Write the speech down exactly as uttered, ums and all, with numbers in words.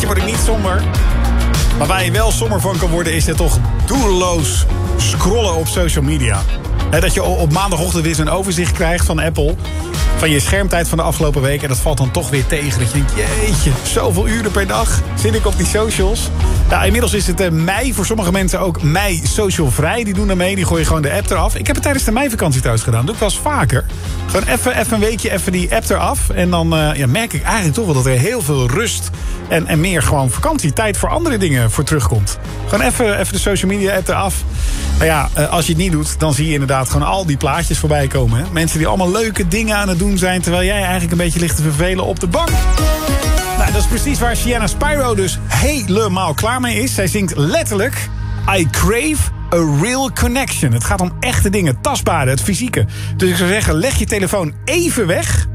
word ik niet somber. Maar waar je wel somber van kan worden, is het toch doelloos scrollen op social media. He, dat je op maandagochtend weer zo'n overzicht krijgt van Apple, van je schermtijd van de afgelopen week. En dat valt dan toch weer tegen. Dat je denkt, jeetje, zoveel uren per dag zit ik op die socials. Nou, inmiddels is het uh, mei. Voor sommige mensen ook mei social vrij. Die doen ermee, die gooien gewoon de app eraf. Ik heb het tijdens de meivakantie thuis gedaan. Dat doe ik wel eens vaker. Gewoon even, even een weekje even die app eraf. En dan uh, ja, merk ik eigenlijk toch wel dat er heel veel rust en, en meer gewoon vakantietijd voor andere dingen voor terugkomt. Gewoon even, even de social media app eraf. Nou ja, uh, als je het niet doet, dan zie je inderdaad gewoon al die plaatjes voorbij komen. Hè? Mensen die allemaal leuke dingen aan het doen zijn, terwijl jij eigenlijk een beetje ligt te vervelen op de bank. Nou, dat is precies waar Sienna Spyro dus helemaal klaar mee is. Zij zingt letterlijk I crave a real connection. Het gaat om echte dingen, tastbare, het fysieke. Dus ik zou zeggen, leg je telefoon even weg